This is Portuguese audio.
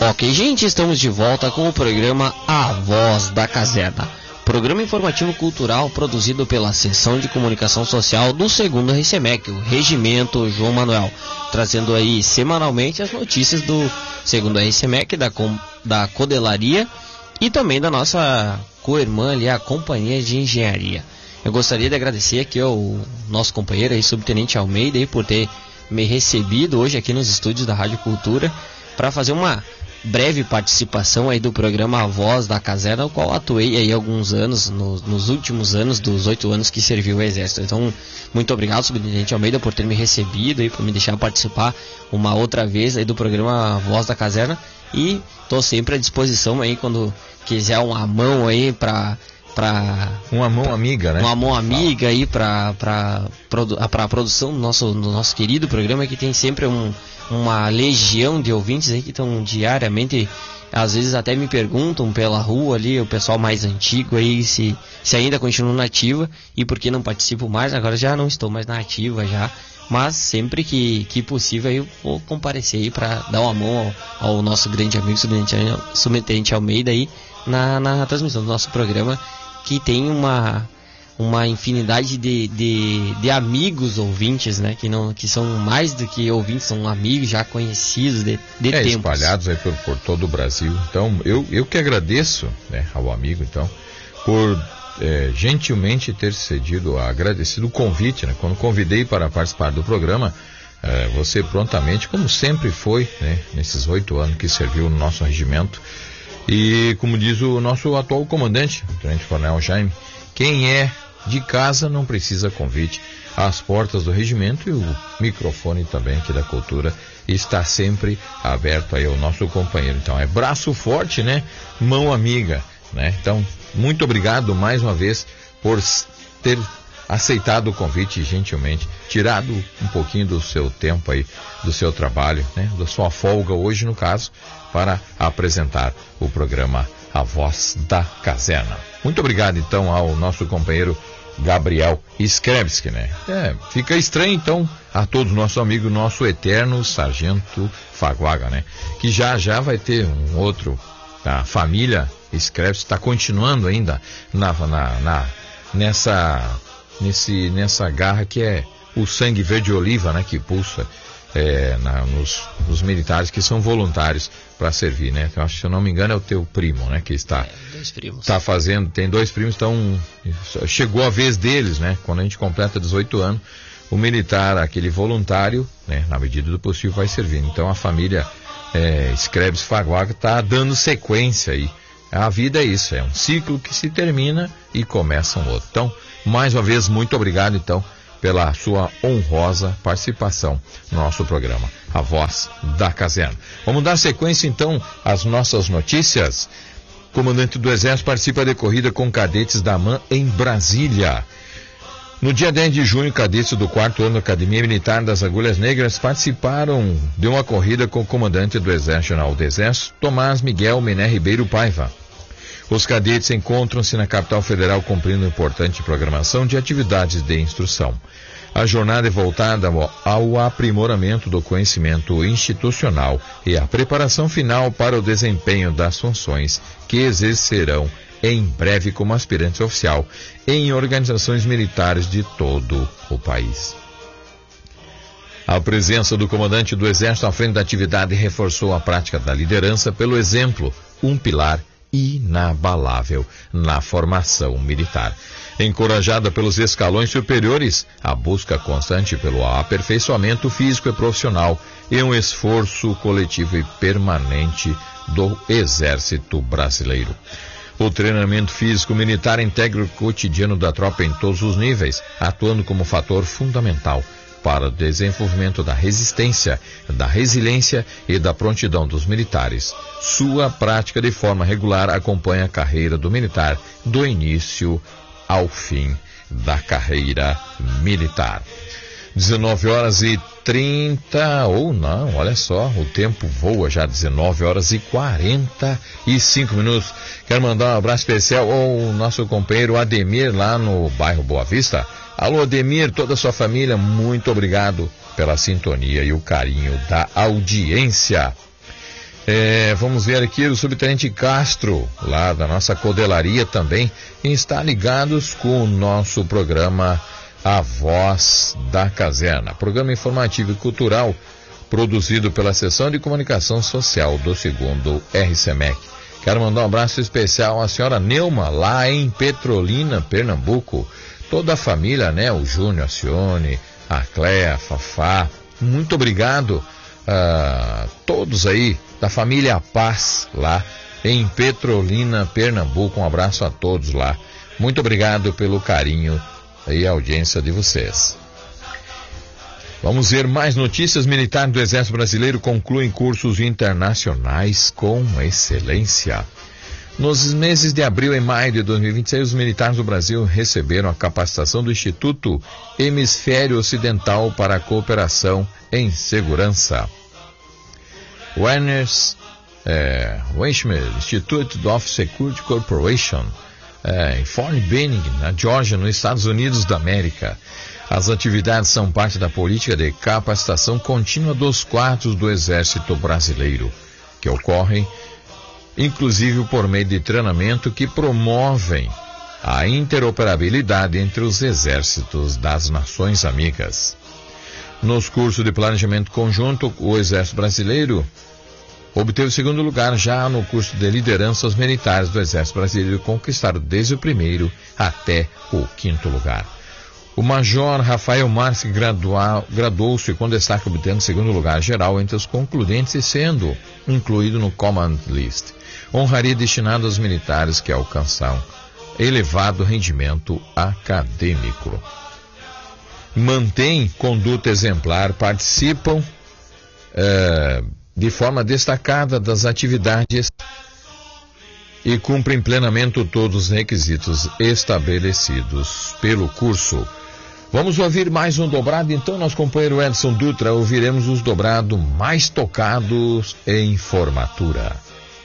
Ok, gente, estamos de volta com o programa A Voz da Caserna. Programa informativo cultural produzido pela Seção de Comunicação Social do 2º RCMEC, o Regimento João Manuel, trazendo aí semanalmente as notícias do 2º RCMEC, da Codelaria e também da nossa co-irmã ali, a Companhia de Engenharia. Eu gostaria de agradecer aqui ao nosso companheiro aí, Subtenente Almeida, aí, por ter me recebido hoje aqui nos estúdios da Rádio Cultura para fazer uma breve participação aí do programa A Voz da Caserna, no qual atuei aí alguns anos, nos últimos anos dos 8 anos que serviu o Exército. Então, muito obrigado, Subtenente Almeida, por ter me recebido e por me deixar participar uma outra vez aí do programa A Voz da Caserna, e estou sempre à disposição aí quando quiser uma mão aí uma mão amiga, né? Uma mão amiga aí para a produção do nosso querido programa, que tem sempre uma legião de ouvintes aí que estão diariamente, às vezes até me perguntam pela rua ali, o pessoal mais antigo aí, se ainda continuo na ativa e por que não participo mais. Agora já não estou mais na ativa já, mas sempre que possível eu vou comparecer aí para dar uma mão ao nosso grande amigo Subtenente Almeida aí na transmissão do nosso programa, que tem uma infinidade de amigos ouvintes, né? Que são mais do que ouvintes, são amigos já conhecidos de tempos. Espalhados aí por todo o Brasil. Então, eu que agradeço, né, ao amigo, então, por gentilmente ter agradecido o convite, né? Quando convidei para participar do programa, você prontamente, como sempre foi, né, nesses 8 anos que serviu no nosso regimento. E como diz o nosso atual comandante, o Tenente Coronel Jaime, quem é de casa não precisa convite. As portas do regimento e o microfone também aqui da Cultura está sempre aberto aí ao nosso companheiro. Então é braço forte, né? Mão amiga, né? Então, muito obrigado mais uma vez por ter aceitado o convite e gentilmente tirado um pouquinho do seu tempo aí, do seu trabalho, né? Da sua folga hoje, no caso, para apresentar o programa A Voz da Caserna. Muito obrigado, então, ao nosso companheiro Gabriel Skrevski, né? Fica estranho, então, a todos nossos amigos, nosso eterno Sargento Faguaga, né? Que já vai ter um outro, a família Skrevski está continuando ainda nessa garra que é o sangue verde oliva, né? Que pulsa nos militares que são voluntários para servir, né? Então, acho que, se eu não me engano, é o teu primo, né? Que está fazendo, tem 2 primos, então chegou a vez deles, né? Quando a gente completa 18 anos, o militar, aquele voluntário, né? Na medida do possível vai servir. Então a família Skrevski Faguaga está dando sequência aí. A vida é isso, é um ciclo que se termina e começa um outro. Então, mais uma vez, muito obrigado, então, pela sua honrosa participação no nosso programa, A Voz da Caserna. Vamos dar sequência, então, às nossas notícias. Comandante do Exército participa de corrida com cadetes da AMAN em Brasília. No dia 10 de junho, cadetes do 4º ano da Academia Militar das Agulhas Negras participaram de uma corrida com o comandante do Exército do Exército, Tomás Miguel Mené Ribeiro Paiva. Os cadetes encontram-se na capital federal cumprindo importante programação de atividades de instrução. A jornada é voltada ao aprimoramento do conhecimento institucional e à preparação final para o desempenho das funções que exercerão em breve como aspirante oficial em organizações militares de todo o país. A presença do comandante do Exército à frente da atividade reforçou a prática da liderança pelo exemplo, um pilar inabalável na formação militar. Encorajada pelos escalões superiores, a busca constante pelo aperfeiçoamento físico e profissional e um esforço coletivo e permanente do Exército Brasileiro. O treinamento físico militar integra o cotidiano da tropa em todos os níveis, atuando como fator fundamental para o desenvolvimento da resistência, da resiliência e da prontidão dos militares. Sua prática de forma regular acompanha a carreira do militar do início ao fim da carreira militar. 19h30, ou não, olha só, o tempo voa já, 19h45. Quero mandar um abraço especial ao nosso companheiro Ademir, lá no bairro Boa Vista. Alô, Ademir, toda a sua família, muito obrigado pela sintonia e o carinho da audiência. Vamos ver aqui o subtenente Castro, lá da nossa codelaria também, está ligados com o nosso programa A Voz da Caserna, programa informativo e cultural produzido pela Seção de Comunicação Social do 2º RCMEC. Quero mandar um abraço especial à senhora Neuma, lá em Petrolina, Pernambuco. Toda a família, né? O Júnior, a Cione, a Cléa, a Fafá. Muito obrigado a todos aí da família Paz, lá em Petrolina, Pernambuco. Um abraço a todos lá. Muito obrigado pelo carinho e audiência de vocês. Vamos ver mais notícias. Militares do Exército Brasileiro concluem cursos internacionais com excelência. Nos meses de abril e maio de 2026, os militares do Brasil receberam a capacitação do Instituto Hemisfério Ocidental para a Cooperação em Segurança. Werner's Weissmuller Institute of Security Corporation, em Fort Benning, na Geórgia, nos Estados Unidos da América. As atividades são parte da política de capacitação contínua dos quadros do Exército Brasileiro, que ocorrem inclusive por meio de treinamento que promovem a interoperabilidade entre os exércitos das nações amigas. Nos cursos de planejamento conjunto, o Exército Brasileiro obteve o 2º lugar. Já no curso de liderança, os militares do Exército Brasileiro conquistaram desde o 1º até o 5º lugar. O Major Rafael Marques graduou-se com destaque, obtendo o 2º lugar geral entre os concludentes e sendo incluído no Command List. Honraria destinada aos militares que alcançam elevado rendimento acadêmico. Mantém conduta exemplar, participam de forma destacada das atividades e cumprem plenamente todos os requisitos estabelecidos pelo curso. Vamos ouvir mais um dobrado, então, nosso companheiro Edson Dutra. Ouviremos os dobrados mais tocados em formatura.